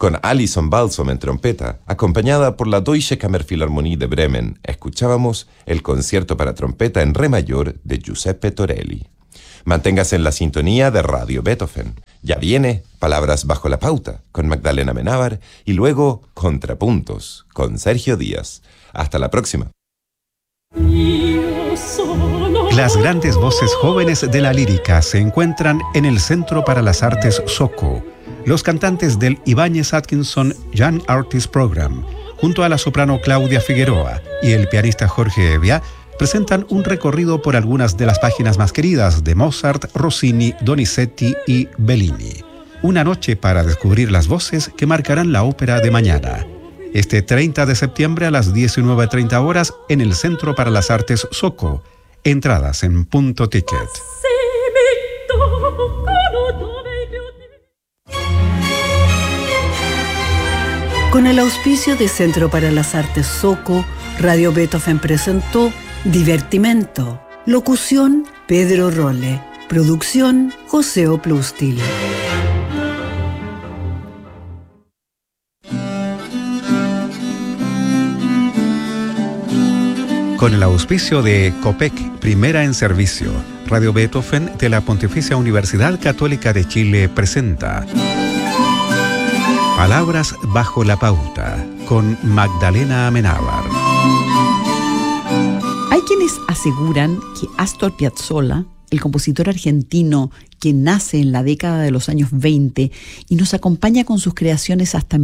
Con Alison Balsom en trompeta, acompañada por la Deutsche Kammerphilharmonie de Bremen, escuchábamos el concierto para trompeta en re mayor de Giuseppe Torelli. Manténgase en la sintonía de Radio Beethoven. Ya viene Palabras bajo la pauta con Magdalena Amenábar y luego Contrapuntos con Sergio Díaz. Hasta la próxima. Las grandes voces jóvenes de la lírica se encuentran en el Centro para las Artes SOCO. Los cantantes del Ibáñez Atkinson Young Artist Program, junto a la soprano Claudia Figueroa y el pianista Jorge Evia, presentan un recorrido por algunas de las páginas más queridas de Mozart, Rossini, Donizetti y Bellini. Una noche para descubrir las voces que marcarán la ópera de mañana. Este 30 de septiembre a las 19:30 horas en el Centro para las Artes SOCO. Entradas en Punto Ticket. Con el auspicio de Centro para las Artes SOCO, Radio Beethoven presentó Divertimento. Locución, Pedro Rolle. Producción, José Oplustil. Con el auspicio de COPEC, Primera en Servicio, Radio Beethoven de la Pontificia Universidad Católica de Chile presenta Palabras bajo la pauta, con Magdalena Amenábar. Hay quienes aseguran que Astor Piazzolla, el compositor argentino que nace en la década de los años 20 y nos acompaña con sus creaciones hasta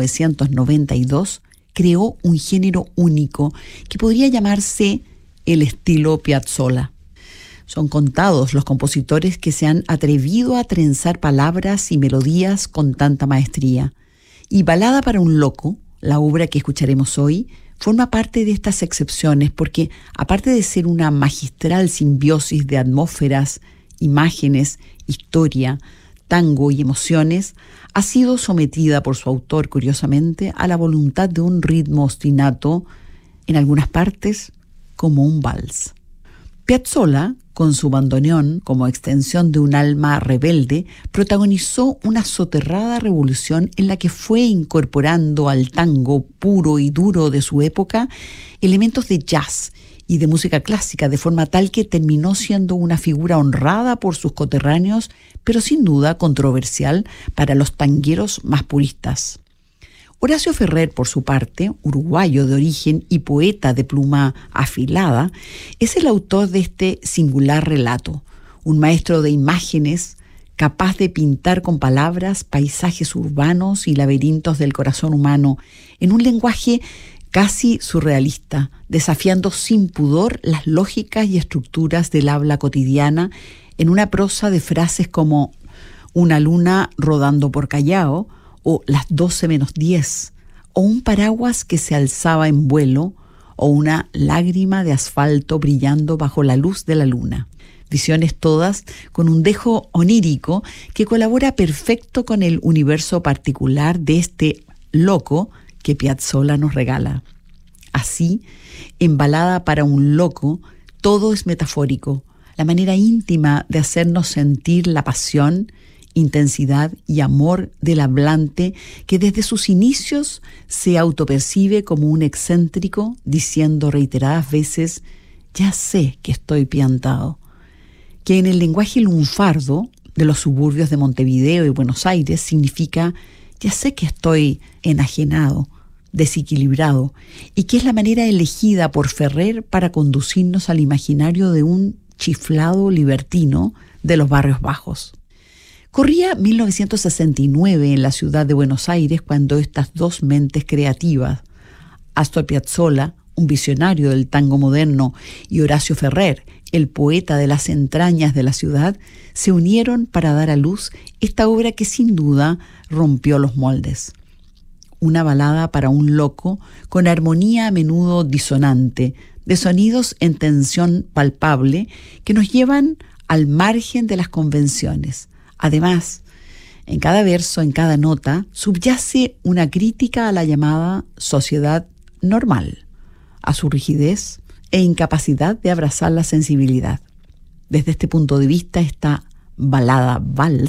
1992, creó un género único que podría llamarse el estilo Piazzolla. Son contados los compositores que se han atrevido a trenzar palabras y melodías con tanta maestría. Y Balada para un loco, la obra que escucharemos hoy, forma parte de estas excepciones porque, aparte de ser una magistral simbiosis de atmósferas, imágenes, historia, tango y emociones, ha sido sometida por su autor, curiosamente, a la voluntad de un ritmo ostinato, en algunas partes como un vals. Piazzolla, con su bandoneón como extensión de un alma rebelde, protagonizó una soterrada revolución en la que fue incorporando al tango puro y duro de su época elementos de jazz y de música clásica, de forma tal que terminó siendo una figura honrada por sus coterráneos, pero sin duda controversial para los tangueros más puristas. Horacio Ferrer, por su parte, uruguayo de origen y poeta de pluma afilada, es el autor de este singular relato, un maestro de imágenes capaz de pintar con palabras paisajes urbanos y laberintos del corazón humano en un lenguaje casi surrealista, desafiando sin pudor las lógicas y estructuras del habla cotidiana en una prosa de frases como una luna rodando por Callao, o las 12:10, o un paraguas que se alzaba en vuelo, o una lágrima de asfalto brillando bajo la luz de la luna. Visiones todas con un dejo onírico que colabora perfecto con el universo particular de este loco que Piazzolla nos regala. Así, en Balada para un loco, todo es metafórico, la manera íntima de hacernos sentir la pasión, intensidad y amor del hablante que desde sus inicios se autopercibe como un excéntrico, diciendo reiteradas veces, ya sé que estoy piantado, que en el lenguaje lunfardo de los suburbios de Montevideo y Buenos Aires significa, ya sé que estoy enajenado, desequilibrado, y que es la manera elegida por Ferrer para conducirnos al imaginario de un chiflado libertino de los barrios bajos. Corría 1969 en la ciudad de Buenos Aires cuando estas dos mentes creativas, Astor Piazzolla, un visionario del tango moderno, y Horacio Ferrer, el poeta de las entrañas de la ciudad, se unieron para dar a luz esta obra que sin duda rompió los moldes. Una balada para un loco con armonía a menudo disonante, de sonidos en tensión palpable que nos llevan al margen de las convenciones. Además, en cada verso, en cada nota, subyace una crítica a la llamada sociedad normal, a su rigidez e incapacidad de abrazar la sensibilidad. Desde este punto de vista, esta balada vals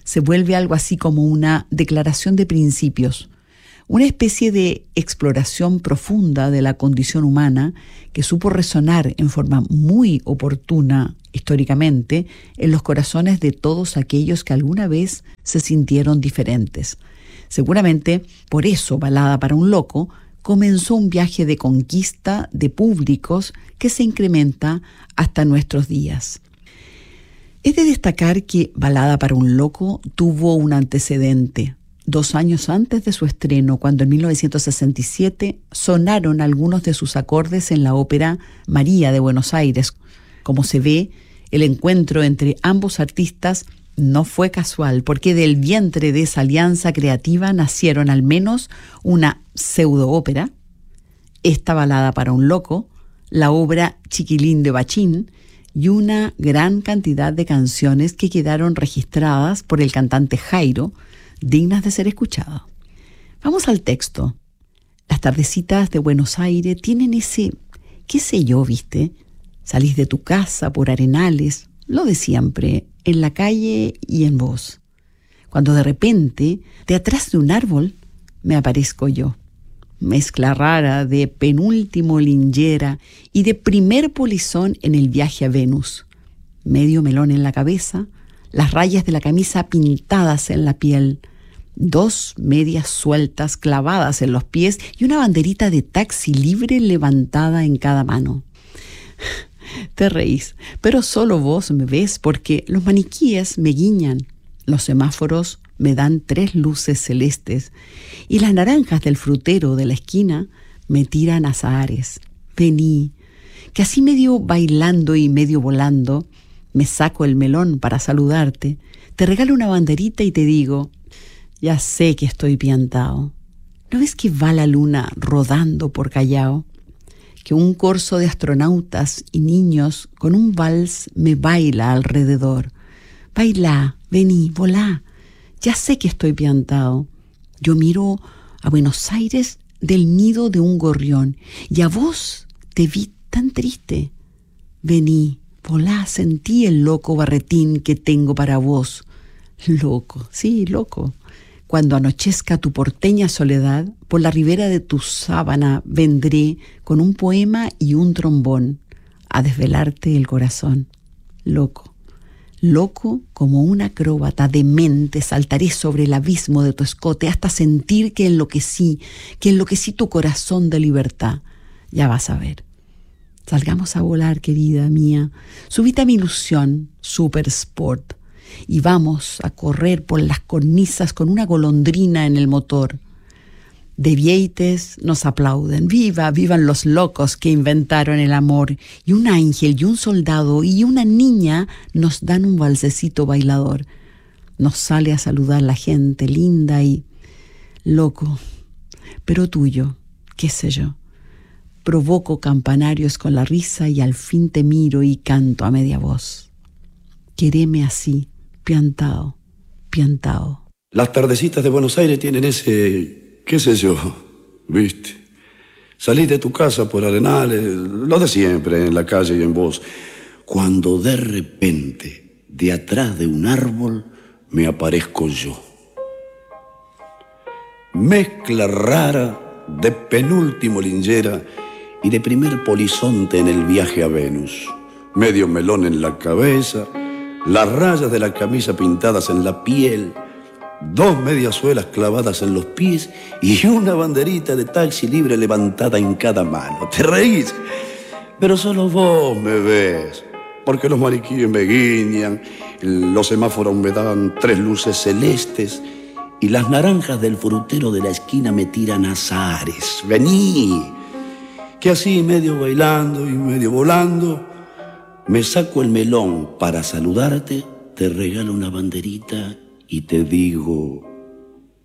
se vuelve algo así como una declaración de principios, una especie de exploración profunda de la condición humana que supo resonar en forma muy oportuna históricamente en los corazones de todos aquellos que alguna vez se sintieron diferentes. Seguramente por eso Balada para un Loco comenzó un viaje de conquista de públicos que se incrementa hasta nuestros días. Es de destacar que Balada para un Loco tuvo un antecedente. 2 años antes de su estreno, cuando en 1967 sonaron algunos de sus acordes en la ópera María de Buenos Aires. Como se ve, el encuentro entre ambos artistas no fue casual, porque del vientre de esa alianza creativa nacieron al menos una pseudo-ópera, esta Balada para un Loco, la obra Chiquilín de Bachín y una gran cantidad de canciones que quedaron registradas por el cantante Jairo, dignas de ser escuchadas. Vamos al texto. Las tardecitas de Buenos Aires tienen ese, qué sé yo, ¿viste? Salís de tu casa por arenales, lo de siempre, en la calle y en vos. Cuando de repente, de atrás de un árbol, me aparezco yo. Mezcla rara de penúltimo lingera y de primer polizón en el viaje a Venus. Medio melón en la cabeza, las rayas de la camisa pintadas en la piel, 2 medias sueltas clavadas en los pies y una banderita de taxi libre levantada en cada mano. Te reís, pero solo vos me ves porque los maniquíes me guiñan, los semáforos me dan 3 luces celestes y las naranjas del frutero de la esquina me tiran azahares. Vení, que así medio bailando y medio volando, me saco el melón para saludarte, te regalo una banderita y te digo, ya sé que estoy piantao. ¿No ves que va la luna rodando por Callao? Que un corso de astronautas y niños con un vals me baila alrededor. Bailá, vení, volá, ya sé que estoy piantao. Yo miro a Buenos Aires del nido de un gorrión y a vos te vi tan triste. Vení, volá, sentí el loco barretín que tengo para vos. Loco, sí, loco. Cuando anochezca tu porteña soledad, por la ribera de tu sábana vendré con un poema y un trombón a desvelarte el corazón. Loco, loco como un acróbata demente, saltaré sobre el abismo de tu escote hasta sentir que enloquecí tu corazón de libertad. Ya vas a ver. Salgamos a volar, querida mía. Subite a mi ilusión, Super Sport. Y vamos a correr por las cornisas con una golondrina en el motor. De vieites nos aplauden. ¡Viva, vivan los locos que inventaron el amor! Y un ángel y un soldado y una niña nos dan un valsecito bailador. Nos sale a saludar la gente linda y loco, pero tuyo, qué sé yo. Provoco campanarios con la risa y al fin te miro y canto a media voz. Quereme así, piantao, piantao. Las tardecitas de Buenos Aires tienen ese, qué sé yo, ¿viste? Salís de tu casa por arenales, lo de siempre, en la calle y en vos. Cuando de repente, de atrás de un árbol, me aparezco yo. Mezcla rara de penúltimo lingera y de primer polizonte en el viaje a Venus. Medio melón en la cabeza, las rayas de la camisa pintadas en la piel, 2 mediasuelas clavadas en los pies y una banderita de taxi libre levantada en cada mano. ¿Te reís? Pero solo vos me ves, porque los mariquíes me guiñan, los semáforos me dan 3 luces celestes y las naranjas del frutero de la esquina me tiran azahares. Vení, que así medio bailando y medio volando, me saco el melón para saludarte, te regalo una banderita y te digo,